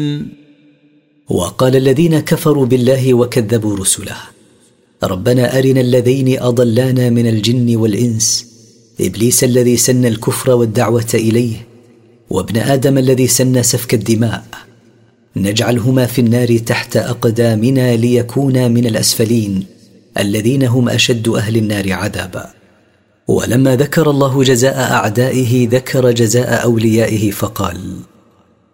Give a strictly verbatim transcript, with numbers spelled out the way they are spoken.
وقال الذين كفروا بالله وكذبوا رسله: ربنا أرنا اللذين أضلانا من الجن والإنس، إبليس الذي سن الكفر والدعوة إليه، وابن آدم الذي سن سفك الدماء، نجعلهما في النار تحت أقدامنا ليكونا من الأسفلين الذين هم أشد أهل النار عذابا. ولما ذكر الله جزاء أعدائه ذكر جزاء أوليائه فقال: